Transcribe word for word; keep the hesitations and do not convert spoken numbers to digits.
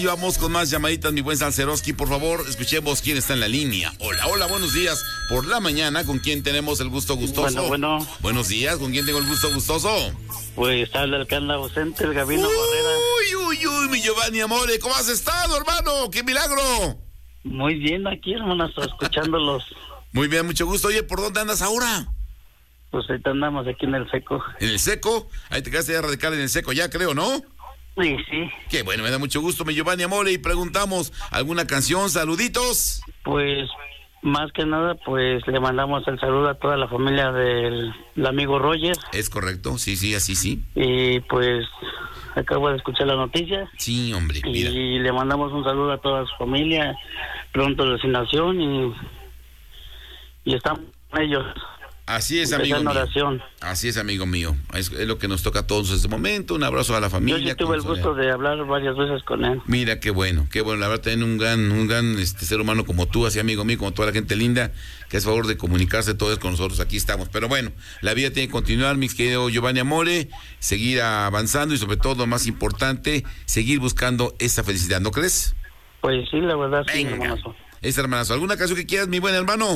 Y vamos con más llamaditas, mi buen Salceroski, por favor, escuchemos quién está en la línea. Hola, hola, buenos días. Por la mañana, ¿con quién tenemos el gusto gustoso? Bueno, bueno. Buenos días, ¿con quién tengo el gusto gustoso? Pues habla el que anda ausente, el Gabino Barrera. Uy, uy, uy, mi Giovanni Amore, ¿cómo has estado, hermano? ¡Qué milagro! Muy bien aquí, hermanos, escuchándolos. Muy bien, mucho gusto. Oye, ¿por dónde andas ahora? Pues ahorita andamos aquí en el seco. ¿En el seco? Ahí te quedaste ya radical en el seco, ya creo, ¿no? Sí, sí. Qué bueno, me da mucho gusto, mi Giovanni Amore, y preguntamos, ¿alguna canción, saluditos? Pues, más que nada, pues le mandamos el saludo a toda la familia del, del amigo Roger. Es correcto, sí, sí, así sí. Y pues, acabo de escuchar la noticia. Sí, hombre, mira. Y le mandamos un saludo a toda su familia, pronto resignación y, y estamos con ellos. Así es, amigo mío. Oración. Así es, amigo mío. Es, es lo que nos toca a todos en este momento. Un abrazo a la familia. Yo sí tuve el gusto de hablar varias veces con él. Mira, qué bueno, qué bueno. La verdad, tener un gran, un gran este, ser humano como tú, así amigo mío, como toda la gente linda, que es favor de comunicarse todos con nosotros. Aquí estamos. Pero bueno, la vida tiene que continuar, mi querido Giovanni Amore, seguir avanzando y sobre todo, lo más importante, seguir buscando esa felicidad, ¿no crees? Pues sí, la verdad, sí, Venga. hermanazo. Ese hermanazo. ¿Alguna canción que quieras, mi buen hermano?